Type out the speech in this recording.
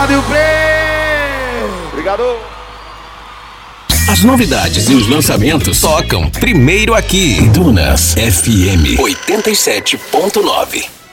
Rio Preto. Obrigado. As novidades e os lançamentos tocam primeiro aqui. Dunas FM 87.9.